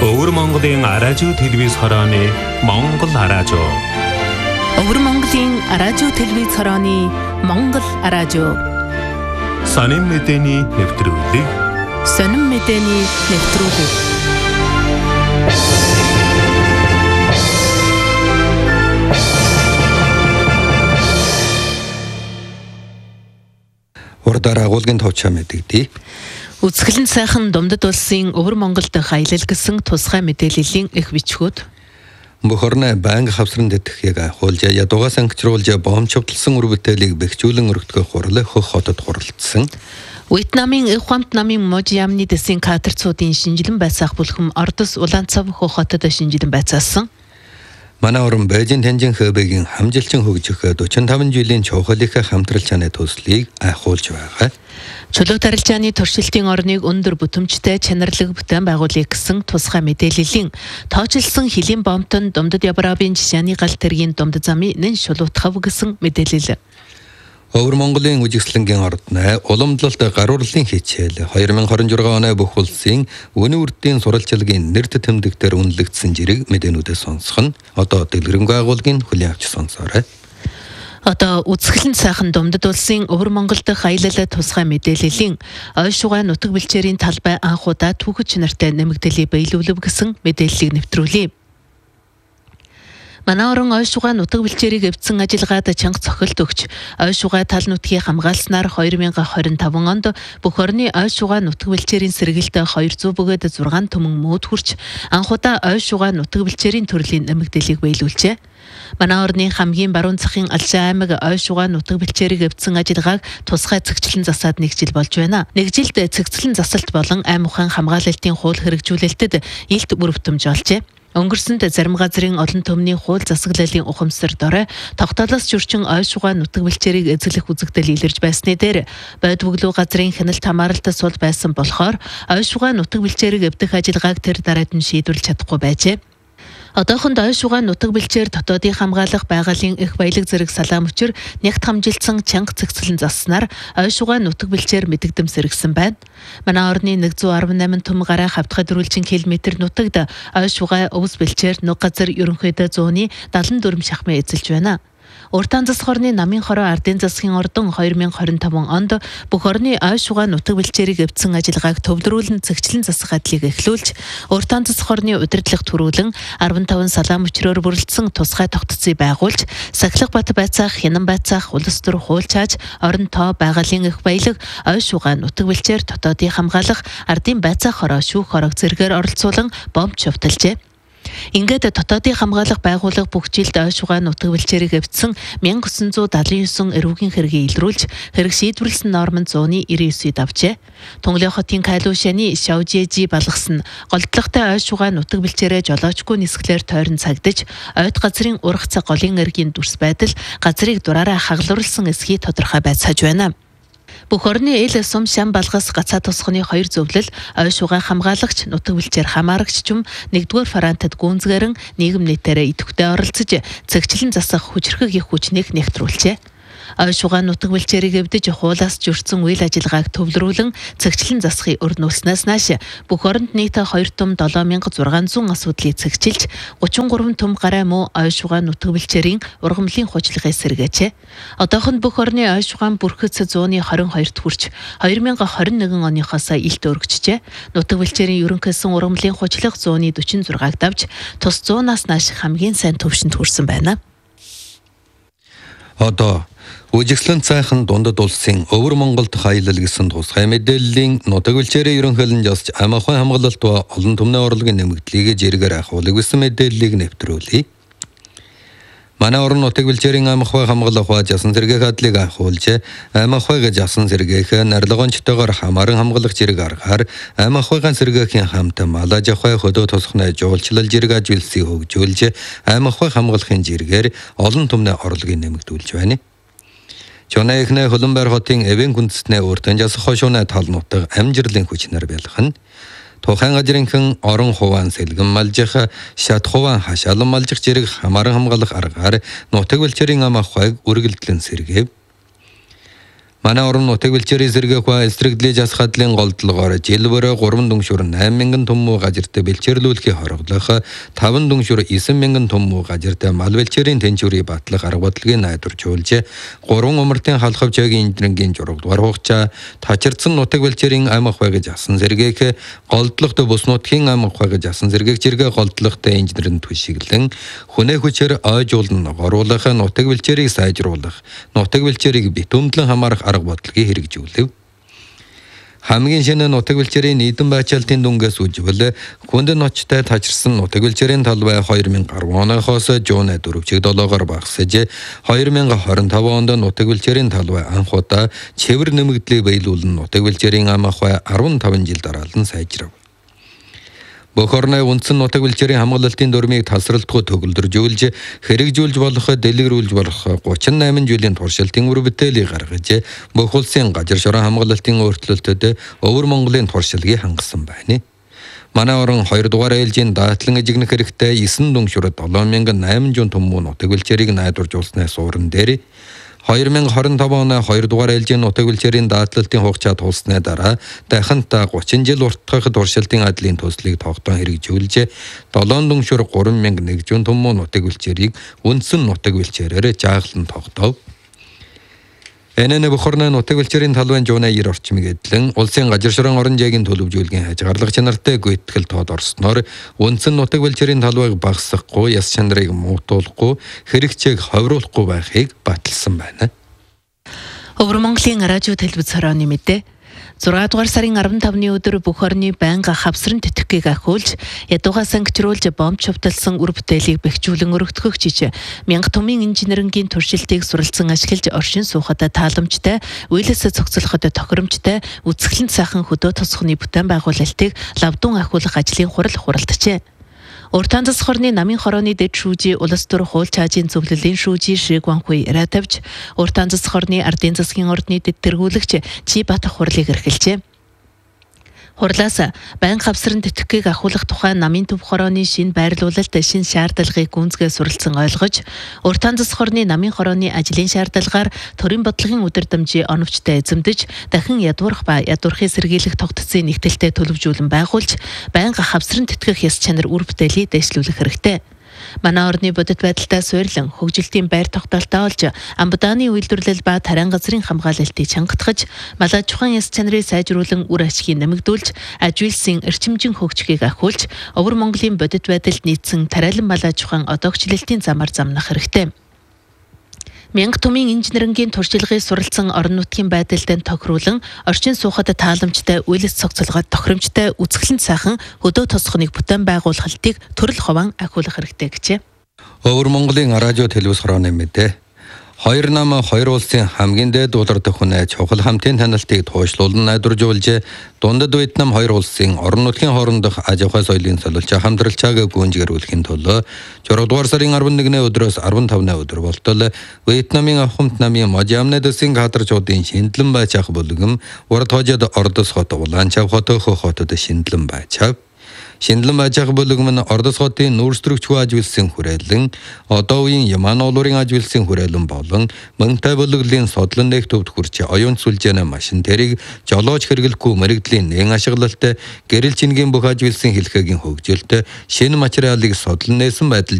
Өвөр Монголын аражуу телевиз хорооны Монгол аражуу. Өвөр Монголын аражуу телевиз хорооны Монгол аражуу. Сонин мэдээний нэвтрүүлэг. Урдаар агуулгын товчоо мэдэгдээ. Үзэсгэлэн сайхан Думдад улсын Өвөр Монголд аялал гэсэн тусгай мэдээллийн их бичгүүд. Бохорны банк хавсран дэтгэхийг хуулж ядуугаа санкчруулж боомчвдлсан үр бүтээлийг бэхжүүлэн өргөдгөх хурлаа хөх хотод хуралдсан. Вьетнамын их хамт намын можиамны дэсийн катерцуудын шинжилэн байцаах бүлхэм Ордос Улаанцав хөх хотод шинжилэн байцаасан. Манай орон Бээжин Тэнжин Хэбэгийн хамжилчин хөгжих 45 жилийн чухлынхаа хамтрал чанаа төслийг айхуулж байгаа. Чулуу тарилжааны туршилтын орныг өндөр бүтэмжтэй чанарлаг бүтээн байгуулъя гэсэн тусгай мэдээллийн тооцоолсон хилийн бомтон Думдад Ябраабын жишээний гал тэргийн Думдад замын нэн шулуутхав гэсэн мэдээлэл. Өвөр Монголын үжигслэнгийн ордны уламжлалт гаруурлын хичээл 2026 оны бүх улсын өнөө үрдийн сурвалжлагын нэр тэмдэгтээр үнэлэгдсэн жирэг мэдээнүүдээс сонсох нь одоо дэлгэрэнгүй агуулгын хүлээн авч сонсоорой. Одоо үзэсгэлэн сайхан Думдад улсын Өвөр Монгол дахь аялал тусгай мэдээллийн ойшугай нутаг бэлчээрийн талбай анхудаа түүхэч нартай нэмэгдэлийг биелүүлв гэсэн мэдээллийг нэвтрүүлье. Манай орон ойшугай нутаг бэлчээрийг эвдсэн ажиллагаад чанга цохилт өгч ойшугай тал нутгийг хамгаалснаар 2025 онд бүх орны ойшугай нутаг бэлчээрийн сэргэлт 200 бөгөөд 6 төмөн мөөд хүрч анхудаа ойшугай нутаг бэлчээрийн төрлийн нэмэгдэлийг биелүүлжээ. Манай орны хамгийн баруун захын Алшаа аймаг ойшугай нутаг бэлчээрийг эвдсэн ажиллагааг тусгай цэгцлэн засаад 1 жил болж байна. 1 жилд цэгцлэн засалт болон аймаг ухаан хамгаалалтын хууль хэрэгжүүлэлтэд илт бүр бүтэмж олжээ. Өнгөрсөнд зарим газрын олон төмний хууль засаглалын ухамсар дорой тогтоолоос чүрчин ойшугай нутаг бэлчээрийг эзлэх үзэгдэл илэрж байсны дээр бойд бүглүү газрын хяналт хамааралтай сул байсан болохоор ойшугай нутаг бэлчээрийг эвдэх ажиллагааг тэр дараад нь шийдвэрлэж чадахгүй байжээ. Одоохонд ойшугай нутаг бэлчээр дотоодын хамгаалах байгалийн их баялаг зэрэг салаам өчр нягт хамжилсан чанга цэгцлэн заснаар ойшугай нутаг бэлчээр мэдэгдэм сэргсэн байна. Манай орны 118 төм гараа хавтгай дөрвөлжин км нутагт ойшугай өвс бэлчээр нүг газар ерөнхийдөө 174 шахмын эзэлж байна. Уртаан засах орны намын хороо ардын засгийн ордон 2025 онд бүх орны ойшугай нутаг бэлчээрийг эвдсэн ажиллагааг төвлөрүүлэн цэгцлэн засах адлыг эхлүүлж, уртаан засах орны удирдлага төрүүлэн 15 салаам өчрөөр бүрэлдсэн тусгай тогтцыг байгуулж, Сахилга бат байцаах, Хянан байцаах, улс төр хуульчааж, орон тоо байгалийн их баялаг ойшугай нутаг бэлчээр дотоодын хамгаалах ардын байцаах хороо шүүх хорог зэргээр оролцуулан бомб шувталжээ. Ингээд дотоодын хамгаалах байгууллага бүх жилд ойшугай нутаг бэлчээрийг эвдсэн 1979 эрүүгийн хэргийг илрүүлж хэрэг шийдвэрлсэн нормын 199-д авчээ. Тунгалын хотын Кайлуушаны Шавжижи балгасан голдлоготой ойшугай нутаг бэлчээрээ жолоочгүй нисгэлээр тойрон цагдаж, ойд газрын урах цаг голын эргийн дүрс байдал газрыг дураараа хагалруулсан эсхий тодорхой байцааж байна. Бүх орны эл сум шам балгас гацаа тусганы 2 зөвлөл ойшугай хамгаалагч нутаг бэлчээр хамаарагч чум 1-р фарантад гүнзгэрэн нийгэм нийтээрээ идэвхтэй оролцож цэгцлэн засах хүчрхэг их хүчнийг нэвтрүүлжээ. Ойшугай нутаг бэлчээрийг эвдэж хуулаас жүрсэн үйл ажиллагааг төвлөрүүлэн цэгцлэн засахыг өрнүүлснээс нааш бүх оронд нийт 2 том 7600 асуудлыг цэгцэлж 33 том гараа муу ойшугай нутаг бэлчээрийн ургамлын хуучлагыг сэргээжээ. Одоохонд бүх орны ойшугай бүрхэц 122-т хүрч 2021 оныхоос илт өргөжжээ. Нутаг бэлчээрийн ерөнхийсэн ургамлын хуучлага 146-г давж тус 100-аас нааш хамгийн сайн төвшөнд хүрсэн байна. Одоо үжигслэн сайхан Дундад улсын Өвөр Монголд аялал гэсэн тусгай мэдээллийн нутаг бэлчээрийн ерөнхийлөн засч аймаг ухаан хамгаалалт ба олон төмний орлогын нэмэгдлийг жиргээр ахуулах гэсэн мэдээллийг нэвтрүүлье. Манай орон нутаг бэлчээрийн аймаг ухаан хамгаалах ба жасан зэргийг хадлыг ахуулж аймаг ухаан жасан зэргийг нарлагончтойгоор хамааран хамгаалах жирэг аргаар аймаг ухаан сэргээхийн хамт малаж ухаан хөдөө тусахны жуулчлал жирэг ажилсыг хөгжүүлж аймаг ухаан хамгаалахын жиргээр олон төмний орлогыг нэмэгдүүлж байна. Чонайхны Хөлөнбайр хотын эвэн гүндэстний өртөн жасах хошууны тал нутаг амжилтын хүчнэр байлхан тухайн газрынхан орон хуваан сэлгэн малжих шат хуваан хашаалан малжих зэрэг хамааран хамгаалах аргаар нутаг бэлчээрийн ам ахыг үргэлжлэн сэргээв. Манай орон нутаг бэлчээрийн сэргээх ба эсрэглэж ас хадлын голдлогоор жил бүрээ 3 дүншүр 8,000 тонн газартай бэлчээрлүүлэхийг хоригдлох 5 дүншүр 9,000 тонн газартай мал бэлчээрийн тэнцвэрийг батлах арга бодлогыг найдваржуулж 3 умартын халахвчаагийн инженерийн жургадвар хугацаа тачирдсан нутаг бэлчээрийн амх байгаж асан сэргээх голдлогт бус нутгийн амх байгаж асан сэргээх зэрэг голдлогтой инженерийн түшиглэн хүнээ хүчээр ойжуулн оруулах нутаг бэлчээрийг сайжруулах нутаг бэлчээрийг битүүмдлэн хамаарах арга бодлогыг хэрэгжүүлэв. Хамгийн шинэ нутаг бэлчээрийн нийтэн байцаалтын дүнгээс үжвэл хүнд ночтой тачирсан нутаг бэлчээрийн талбай 2010 оноос жуун 4-7-оор багасж 2025 онд нутаг бэлчээрийн талбай анх удаа цэвэр нэмэгдлийг биелүүлэн нутаг бэлчээрийн амх бай 15 жил дараалан сайжрав. Бүх орны үндсэн нутаг бэлчээрийн хамгаалалтын дүрмийг тасралтгүй төгөлдржүүлж хэрэгжүүлж болох дэлгэрүүлж болох 38 жилийн туршилтын үр бүтээлийг гаргаж бүх улсын газар шорон хамгаалалтын өөрчлөлтөд өвөр Монголын туршилтыг хангасан байна. Манай орон 2 дугаар ээлжийн даатлан ажигнах хэрэгтэй 9 дүншүр 7,800 тонн нутаг бэлчээрийг найдваржуулснаас уран дээр 2025 оны 2 дугаар ээлжийн нутаг бэлчээрийн даатлалтын хугацаа тулсны дараа дахинта 30 жил уртдах туршилтын адлын төслийг тогтоон хэрэгжүүлж 7 дүншүр 3,100 тонн нутаг бэлчээрийг үндсэн нутаг бэлчээрээр жааглан тогтоов. Энэ бүх орны нутаг бэлчээрийн талбайн жууны 90 орчмыг эдлэн улсын газар шорон орон зайгийн төлөвлөжүүлгийн хязгаарлах чанартай гүйтгэл тод орсноор үндсэн нутаг бэлчээрийн талбайг багасгахгүй, яс чанарыг муутуулахгүй, хэрэгцээг ховруулахгүй байхыг баталсан байна. Өвөр Монголын радио телевиз хорооны мэдээ 6 дугаар сарын 15-ны өдөр бүх орны байнга хавсран тэтгэхийг ахиулж, ядуугаа сангичруулж бомб чувталсан үр бүтээлийг бэхжүүлэн өргөдгөх жиж, мянга томын инженерингийн туршилтыг суралцсан ашиглаж оршин суухад тааламжтай, үйлээс цогцлоход тохиромжтой, үсгэлэн сайхан хөдөө тосхны бүтээн байгуулалтыг лавдун ахиулах ажлын хуралджээ. Уртан засаг хорны намын хорооны дэд шүүжи улс төр хууль чаажийн зөвлөлийн шүүжи Шиг Ванхуй Ратавч уртан засаг хорны ардын засгийн ордны дэд тэргүүлэгч Чи Бат хурлыг эрхэлжээ. Хурлаас байнга хавсран тэтгэхийг ахиулах тухай намын төв хорооны шинэ байрлуулалт шинэ шаардлагыг гүнзгий суралцсан ойлгож, уртан засаг хорны намын хорооны ажлын шаардлагаар төрийн бодлогын удирдамжийн оновчтой эзэмдэж, дахин ядуурх ба ядуурхыг сэргийлэх тогтцын нэгтэлтэй төлөвжүүлэн байгуулж, байнга хавсран тэтгэх яс чанар үр бүтээлийг дэвшлүүлэх хэрэгтэй. Манай орны бодит байдалтай суйрлан хөгжилтийн байр тогтоолтой олж амбудааны үйлдвэрлэл ба тариан газрын хамгаалалтыг чангатгаж мал аж ахуйн яс чанарыг сайжруулан үр ашгийг нэмэгдүүлж аж үйлсийн эрчимжин хөгжихийг ахиулж өвөр Монголын бодит байдалд нийцсэн тариалан мал аж ахуйн одоогчлолтын замаар замнах хэрэгтэй. Мянга томын инженерингийн туршилгыг суралцсан орон нутгийн байдалд тохируулан орчин суухад тааламжтай, үйлс цогцолгоод тохиромжтой, үсгэлэн сайхан хөдөө тосхоныг бүтээн байгуулалтыг төрөл хован ахиулах хэрэгтэй гэжээ. Өвөр Монголын радио телевиз хорооны мэдээ. Хоёр нам хоёр улсын хамгийн дээд удирдах хүнээ чухал хамтын танилтыг туушлуулан найдваржуулж, дундад Вьетнам хоёр улсын орон нутгийн хоорондох аж ахуй соёлын солилцоо хамтралчааг гүйцэтгүүлэхийн төлөө 6 дугаар сарын 11-ны өдрөөс 15-ны өдөр болтол Вьетнамын авхамт намын Можамны дэсийн гадарчуудын шиндлэн байцаах бүлэм урд хожид Ордос хот Улаанчав хот Хөх хотод шиндлэн байцаав. Шиндлэн байцаах бүлэм нь Ордос хотын нүүрстрэгчгүй аж үйлсийн хүрээлэн, одоо үеийн Яман улуурын аж үйлсийн хүрээлэн болон Мөнхтэй бүлэглэлийн содлон нэг төвд хүрч оюун сүлжээний машин тэрийг жолооч хэрэглэхгүй мэрэгдлийн нэгэн ашиглалт, гэрэл чингийн бүх аж үйлсийн хэлхээгийн хөгжилт, шинэ материалыг содлон нээсэн байдал